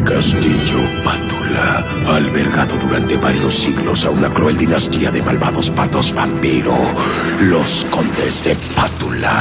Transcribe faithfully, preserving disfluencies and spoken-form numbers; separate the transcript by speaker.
Speaker 1: Castillo Pátula ha albergado durante varios siglos a una cruel dinastía de malvados patos vampiro, los Condes de Pátula.